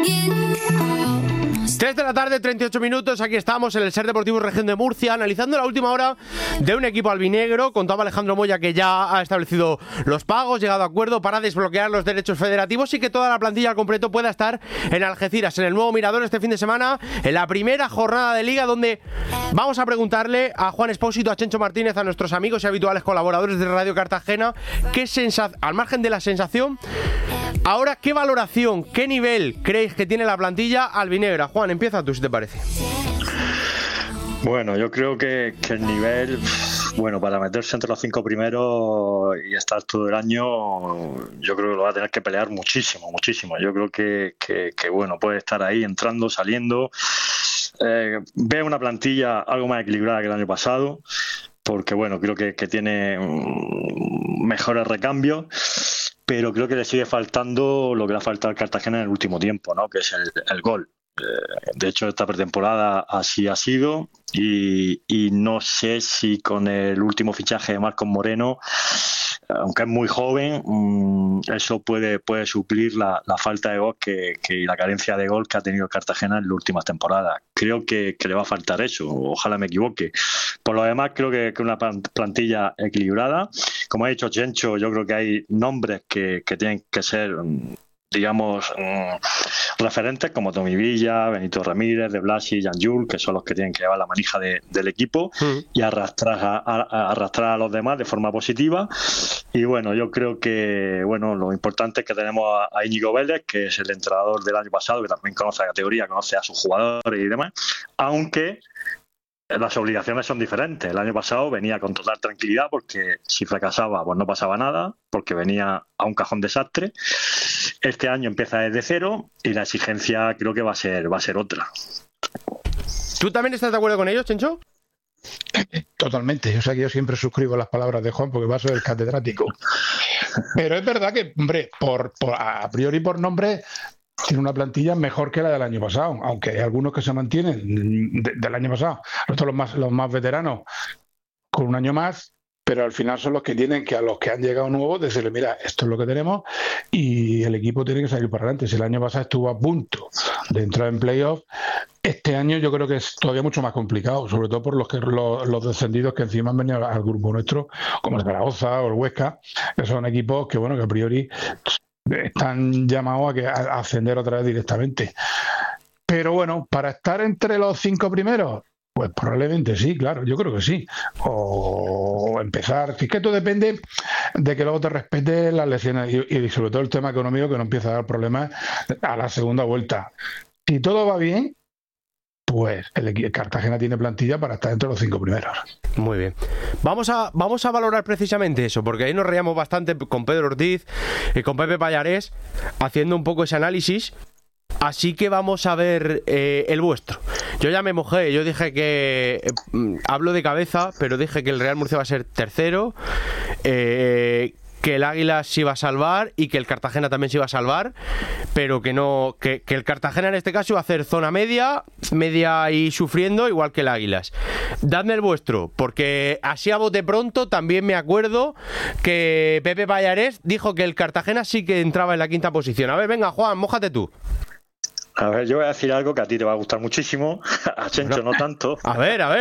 3 de la tarde, 38 minutos, aquí estamos en el SER Deportivo Región de Murcia, analizando la última hora de un equipo albinegro. Contaba Alejandro Moya que ya ha establecido los pagos, llegado a acuerdo para desbloquear los derechos federativos y que toda la plantilla al completo pueda estar en Algeciras, en el nuevo Mirador este fin de semana, en la primera jornada de Liga, donde vamos a preguntarle a Juan Espósito, a Chencho Martínez, a nuestros amigos y habituales colaboradores de Radio Cartagena, al margen de la sensación, ahora, ¿qué valoración, qué nivel creéis que tiene la plantilla albinegra? Juan, empieza tú, si te parece. Bueno, yo creo que el nivel, bueno, para meterse entre los 5 primeros y estar todo el año, yo creo que lo va a tener que pelear muchísimo. Yo creo que bueno, puede estar ahí entrando, saliendo. Veo una plantilla algo más equilibrada que el año pasado, porque bueno, creo que tiene mejores recambios. Pero creo que le sigue faltando lo que le ha faltado al Cartagena en el último tiempo, ¿no? Que es el gol. De hecho, esta pretemporada así ha sido y no sé si con el último fichaje de Marcos Moreno, aunque es muy joven, eso puede suplir la falta de gol y la carencia de gol que ha tenido el Cartagena en las últimas temporadas. Creo que le va a faltar eso, ojalá me equivoque. Por lo demás, creo que una plantilla equilibrada. Como ha dicho Chencho, yo creo que hay nombres que tienen que ser, digamos, referentes, como Tommy Villa, Benito Ramírez, De Blasi, Jan Jul, que son los que tienen que llevar la manija del equipo y arrastrar a los demás de forma positiva. Y bueno, yo creo que lo importante es que tenemos a Íñigo Vélez, que es el entrenador del año pasado, que también conoce la categoría, conoce a sus jugadores y demás, aunque las obligaciones son diferentes. El año pasado venía con total tranquilidad porque si fracasaba pues no pasaba nada, porque venía a un cajón desastre. Este año empieza desde cero y la exigencia creo que va a ser otra. ¿Tú también estás de acuerdo con ellos, Chencho? Totalmente. O sea que yo siempre suscribo las palabras de Juan porque va a ser el catedrático. Pero es verdad que, hombre, a priori por nombre tiene una plantilla mejor que la del año pasado, aunque hay algunos que se mantienen del año pasado, los más veteranos con un año más, pero al final son los que tienen que, a los que han llegado nuevos, decirle, mira, esto es lo que tenemos y el equipo tiene que salir para adelante. Si el año pasado estuvo a punto de entrar en playoff, este año yo creo que es todavía mucho más complicado, sobre todo por los descendidos que encima han venido al grupo nuestro, como el Zaragoza o el Huesca, que son equipos que a priori están llamados a ascender otra vez directamente. Pero bueno, para estar entre los 5 primeros, pues probablemente sí, claro, yo creo que sí. O empezar, es que todo depende de que luego te respete las lesiones y sobre todo el tema económico, que no empieza a dar problemas a la segunda vuelta. Si todo va bien, pues el Cartagena tiene plantilla para estar entre los 5 primeros. Muy bien. Vamos a valorar precisamente eso, porque ahí nos reíamos bastante con Pedro Ortiz y con Pepe Pallarés haciendo un poco ese análisis. Así que vamos a ver el vuestro. Yo ya me mojé, yo dije que hablo de cabeza, pero dije que el Real Murcia va a ser tercero, que el Águila se iba a salvar y que el Cartagena también se iba a salvar, pero que no, que el Cartagena en este caso iba a hacer zona media y sufriendo, igual que el Águilas. Dadme el vuestro, porque así a bote pronto también me acuerdo que Pepe Pallarés dijo que el Cartagena sí que entraba en la 5ª posición. A ver, venga, Juan, mójate tú. A ver, yo voy a decir algo que a ti te va a gustar muchísimo, a Chencho no tanto. A ver. A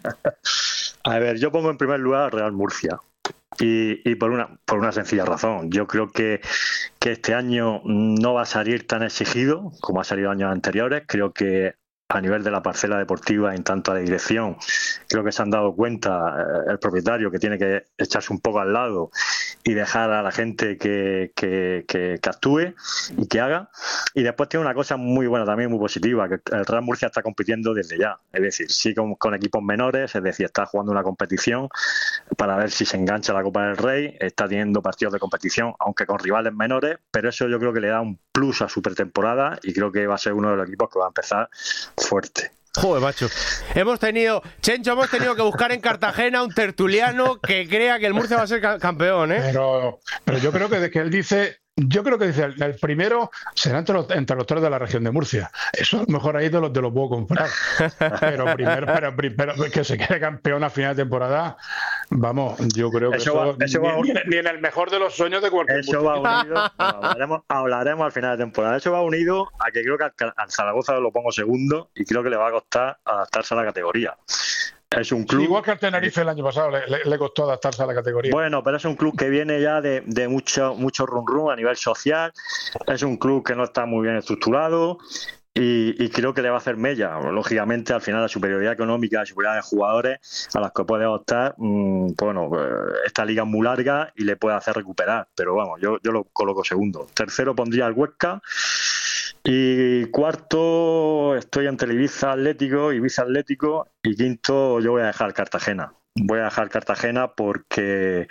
ver, yo pongo en primer lugar al Real Murcia. Y por una sencilla razón. Yo creo que este año no va a salir tan exigido como ha salido años anteriores. Creo que a nivel de la parcela deportiva, en tanto a la dirección, creo que se han dado cuenta el propietario que tiene que echarse un poco al lado y dejar a la gente que actúe y que haga. Y después tiene una cosa muy buena también, muy positiva, que el Real Murcia está compitiendo desde ya. Es decir, sí con equipos menores, es decir, está jugando una competición para ver si se engancha la Copa del Rey, está teniendo partidos de competición, aunque con rivales menores, pero eso yo creo que le da un plus a su pretemporada y creo que va a ser uno de los equipos que va a empezar fuerte. Joder, macho. Chencho, hemos tenido que buscar en Cartagena un tertuliano que crea que el Murcia va a ser campeón, ¿eh? Pero yo creo que desde que él dice Yo creo que dice el primero será entre los tres de la región de Murcia. Eso a lo mejor ahí te lo puedo comprar. Pero primero que se quede campeón a final de temporada, vamos, yo creo que eso ni en el mejor de los sueños de cualquier Eso va unido, hablaremos al final de temporada. Eso va unido a que creo que al Zaragoza lo pongo segundo y creo que le va a costar adaptarse a la categoría. Es un club, igual que al Tenerife el año pasado le costó adaptarse a la categoría. Bueno, pero es un club que viene ya de mucho run a nivel social. Es un club que no está muy bien estructurado y creo que le va a hacer mella. Lógicamente, al final, la superioridad económica, la superioridad de jugadores a las que puede optar, esta liga es muy larga y le puede hacer recuperar. Pero vamos, yo lo coloco segundo. Tercero pondría al Huesca. Y cuarto estoy entre el Ibiza Atlético y quinto yo voy a dejar Cartagena. Voy a dejar Cartagena porque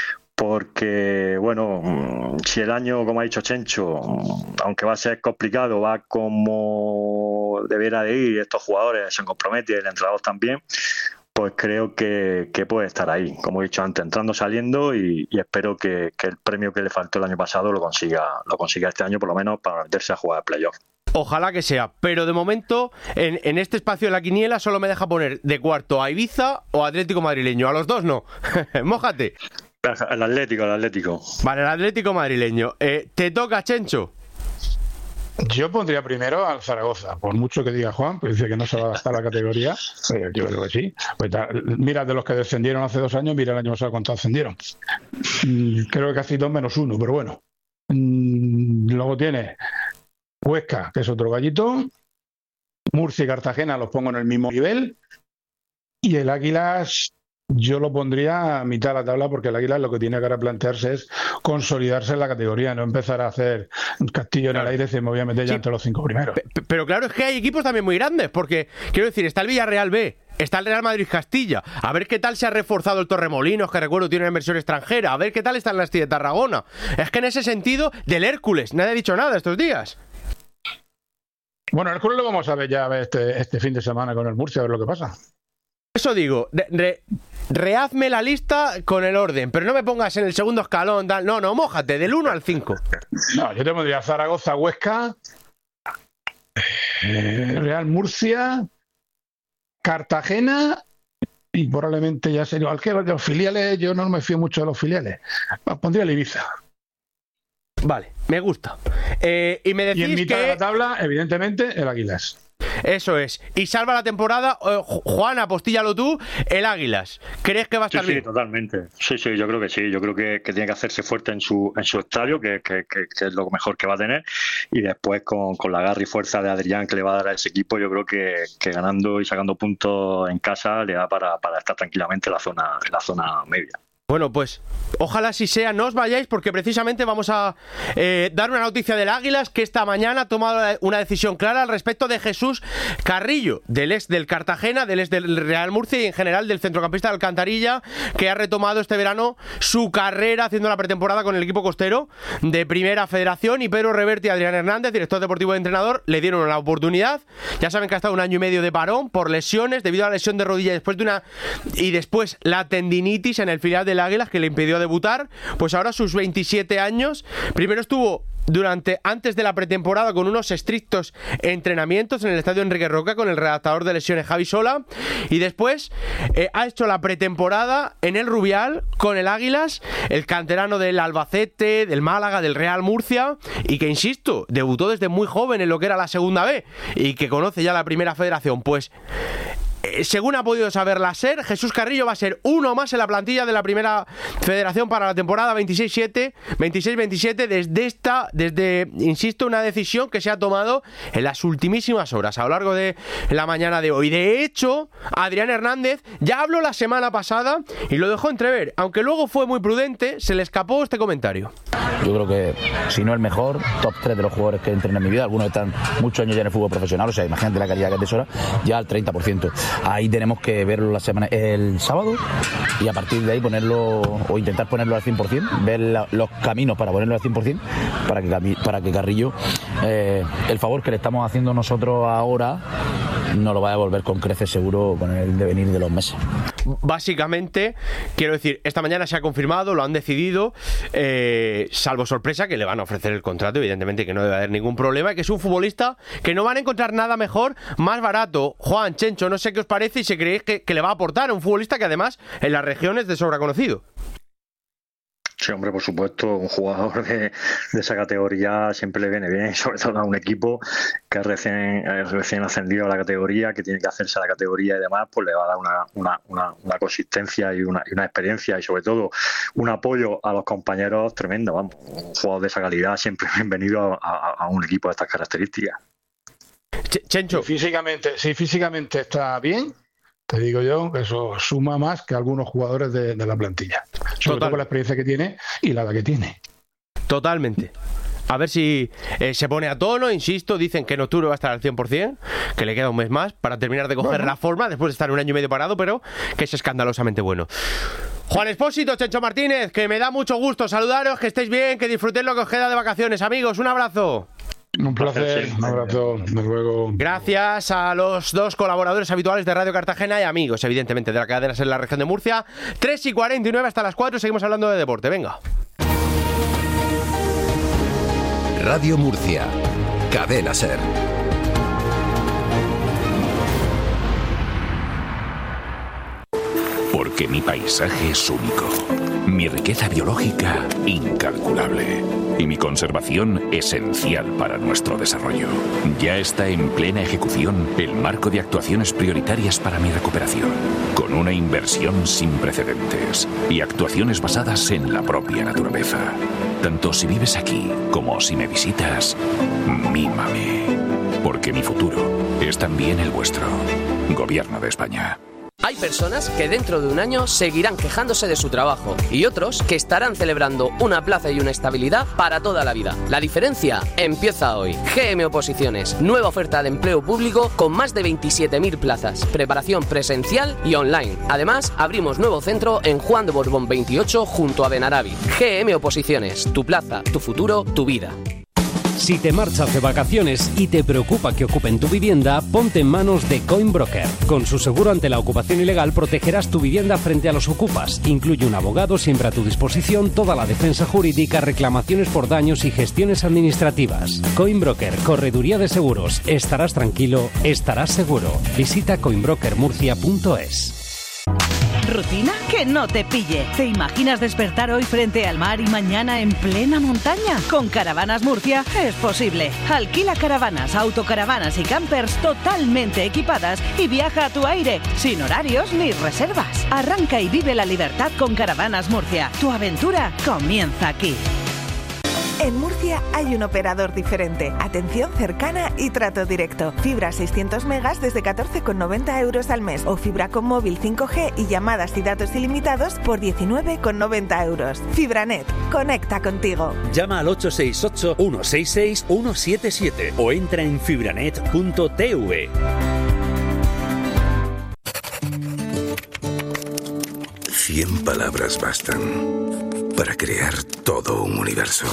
bueno, si el año, como ha dicho Chencho, aunque va a ser complicado, va como debiera de ir, estos jugadores se comprometen y el entrenador también, pues creo que puede estar ahí, como he dicho antes, entrando, saliendo y espero que el premio que le faltó el año pasado lo consiga este año, por lo menos para meterse a jugar a playoff. Ojalá que sea, pero de momento en este espacio de la quiniela solo me deja poner de cuarto a Ibiza o Atlético madrileño, a los dos no. Mójate. El Atlético. Vale, el Atlético madrileño. Te toca, Chencho. Yo pondría primero al Zaragoza, por mucho que diga Juan, pues dice que no se va a adaptar a la categoría, pero yo creo que sí. Pues mira, de los que descendieron hace 2 años, mira el año pasado cuántos ascendieron. Creo que casi 2 menos 1, pero bueno. Luego tiene Huesca, que es otro gallito. Murcia y Cartagena los pongo en el mismo nivel. Y el Águilas yo lo pondría a mitad de la tabla porque el Águilas lo que tiene que ahora plantearse es consolidarse en la categoría, no empezar a hacer un castillo en el aire y se me voy a meter ya entre los 5 primeros. Pero claro, es que hay equipos también muy grandes, porque quiero decir, está el Villarreal B, está el Real Madrid Castilla, a ver qué tal se ha reforzado el Torremolinos, que recuerdo tiene una inversión extranjera, a ver qué tal está el Nasti de Tarragona. Es que en ese sentido, del Hércules, nadie ha dicho nada estos días. Bueno, el Hércules lo vamos a ver ya este fin de semana con el Murcia, a ver lo que pasa. Eso digo, rehazme la lista con el orden, pero no me pongas en el segundo escalón, tal. No, mójate, del 1 al 5. No, yo te pondría Zaragoza, Huesca, Real Murcia, Cartagena y probablemente ya sería. Al que los filiales, yo no me fío mucho de los filiales. Pondría el Ibiza. Vale, me gusta. Y me decís y en mitad que de la tabla, evidentemente, el Águilas. Eso es. Y salva la temporada, Juan, apostíllalo tú, el Águilas. ¿Crees que va a estar bien? Sí, totalmente. Sí, yo creo que sí. Yo creo que tiene que hacerse fuerte en su estadio, que es lo mejor que va a tener. Y después con la garra y fuerza de Adrián que le va a dar a ese equipo, yo creo que ganando y sacando puntos en casa le da para estar tranquilamente en la zona media. Bueno, pues ojalá así sea, no os vayáis porque precisamente vamos a dar una noticia del Águilas que esta mañana ha tomado una decisión clara al respecto de Jesús Carrillo, del ex del Cartagena, del ex del Real Murcia y en general del centrocampista de Alcantarilla, que ha retomado este verano su carrera haciendo la pretemporada con el equipo costero de Primera Federación, y Pedro Reverte y Adrián Hernández, director deportivo y entrenador, le dieron la oportunidad. Ya saben que ha estado 1 año y medio de parón por lesiones, debido a la lesión de rodilla y después la tendinitis en el filial del Águilas que le impidió debutar. Pues ahora sus 27 años, primero estuvo antes de la pretemporada con unos estrictos entrenamientos en el estadio Enrique Roca con el redactador de lesiones Javi Sola, y después ha hecho la pretemporada en el Rubial con el Águilas, el canterano del Albacete, del Málaga, del Real Murcia, y que, insisto, debutó desde muy joven en lo que era la segunda B y que conoce ya la Primera Federación. Pues según ha podido saber la SER, Jesús Carrillo va a ser uno más en la plantilla de la Primera Federación para la temporada 26-27 desde, insisto, una decisión que se ha tomado en las ultimísimas horas, a lo largo de la mañana de hoy. De hecho, Adrián Hernández ya habló la semana pasada y lo dejó entrever, aunque luego fue muy prudente, se le escapó este comentario. Yo creo que, si no el mejor, top 3 de los jugadores que entrenan en mi vida. Algunos están muchos años ya en el fútbol profesional, o sea, imagínate la calidad que atesora, ya al 30%. Ahí tenemos que verlo el sábado y a partir de ahí ponerlo, o intentar ponerlo al 100%, ver los caminos para ponerlo al 100%, para que Carrillo, el favor que le estamos haciendo nosotros ahora, no lo va a devolver con creces seguro con el devenir de los meses. Básicamente, quiero decir, esta mañana se ha confirmado, lo han decidido, salvo sorpresa, que le van a ofrecer el contrato, evidentemente que no debe haber ningún problema, y que es un futbolista que no van a encontrar nada mejor, más barato. Juan, Chencho, no sé qué os parece y si creéis que le va a aportar a un futbolista que además en la región es de sobra conocido. Sí, hombre, por supuesto, un jugador de esa categoría siempre le viene bien, sobre todo a un equipo que es recién ascendido a la categoría, que tiene que hacerse a la categoría y demás, pues le va a dar una consistencia y una experiencia y sobre todo un apoyo a los compañeros tremendo. Vamos, un jugador de esa calidad siempre bienvenido a un equipo de estas características. Chencho. Si físicamente está bien, te digo yo que eso suma más que algunos jugadores de la plantilla. Sobre todo con la experiencia que tiene y la edad que tiene. Totalmente. A ver si se pone a tono, insisto, dicen que en octubre va a estar al 100%, que le queda un mes más para terminar de coger la forma después de estar un año y medio parado, pero que es escandalosamente bueno. Juan Expósito, Chencho Martínez, que me da mucho gusto saludaros, que estéis bien, que disfrutéis lo que os queda de vacaciones. Amigos, un abrazo. Un placer, un abrazo, hasta luego. Gracias a los dos colaboradores habituales de Radio Cartagena y amigos, evidentemente, de la cadena en la región de Murcia. 3:49 hasta las 4, seguimos hablando de deporte, venga. Radio Murcia, Cadena SER. Porque mi paisaje es único, mi riqueza biológica incalculable y mi conservación esencial para nuestro desarrollo. Ya está en plena ejecución el marco de actuaciones prioritarias para mi recuperación, con una inversión sin precedentes y actuaciones basadas en la propia naturaleza. Tanto si vives aquí como si me visitas, mímame, porque mi futuro es también el vuestro. Gobierno de España. Hay personas que dentro de un año seguirán quejándose de su trabajo y otros que estarán celebrando una plaza y una estabilidad para toda la vida. La diferencia empieza hoy. GM Oposiciones, nueva oferta de empleo público con más de 27.000 plazas, preparación presencial y online. Además, abrimos nuevo centro en Juan de Borbón 28 junto a Benarabi. GM Oposiciones, tu plaza, tu futuro, tu vida. Si te marchas de vacaciones y te preocupa que ocupen tu vivienda, ponte en manos de Coinbroker. Con su seguro ante la ocupación ilegal protegerás tu vivienda frente a los ocupas. Incluye un abogado siempre a tu disposición, toda la defensa jurídica, reclamaciones por daños y gestiones administrativas. Coinbroker, correduría de seguros. Estarás tranquilo, estarás seguro. Visita coinbrokermurcia.es. ¿Rutina? Que no te pille. ¿Te imaginas despertar hoy frente al mar y mañana en plena montaña? Con Caravanas Murcia es posible. Alquila caravanas, autocaravanas y campers totalmente equipadas y viaja a tu aire, sin horarios ni reservas. Arranca y vive la libertad con Caravanas Murcia. Tu aventura comienza aquí. En Murcia hay un operador diferente, atención cercana y trato directo. Fibra 600 megas desde 14,90 euros al mes o fibra con móvil 5G y llamadas y datos ilimitados por 19,90 euros. Fibranet, conecta contigo. Llama al 868-166-177 o entra en fibranet.tv. Cien palabras bastan para crear todo un universo.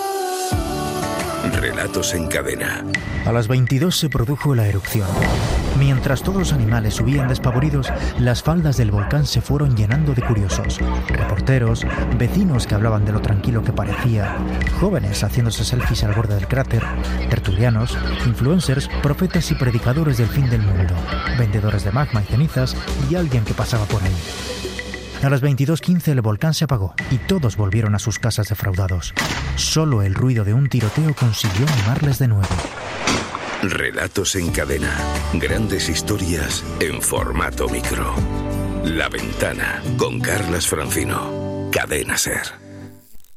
Relatos en cadena. A las 22 se produjo la erupción. Mientras todos los animales subían despavoridos, las faldas del volcán se fueron llenando de curiosos. Reporteros, vecinos que hablaban de lo tranquilo que parecía, jóvenes haciéndose selfies al borde del cráter, tertulianos, influencers, profetas y predicadores del fin del mundo, vendedores de magma y cenizas y alguien que pasaba por ahí. A las 22:15 el volcán se apagó y todos volvieron a sus casas defraudados. Solo el ruido de un tiroteo consiguió animarles de nuevo. Relatos en cadena. Grandes historias en formato micro. La Ventana con Carlas Francino. Cadena SER.